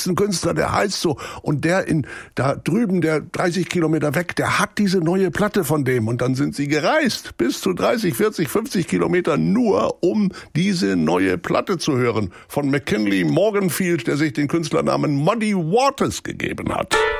ein Künstler, der heißt so. Und da drüben, der 30 Kilometer weg, der hat diese neue Platte von dem. Und dann sind sie gereist, bis zu 30, 40, 50 Kilometer nur, um diese neue Platte zu hören. Von McKinley Morganfield, der sich den Künstlernamen Muddy Waters gegeben hat.